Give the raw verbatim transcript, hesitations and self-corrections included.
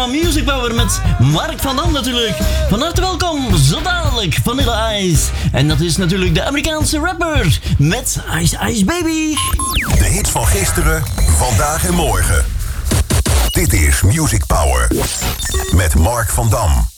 van Music Power met Mark van Dam natuurlijk. Van harte welkom, zo dadelijk, Vanilla Ice. En dat is natuurlijk de Amerikaanse rapper met Ice Ice Baby. De hits van gisteren, vandaag en morgen. Dit is Music Power met Mark van Dam.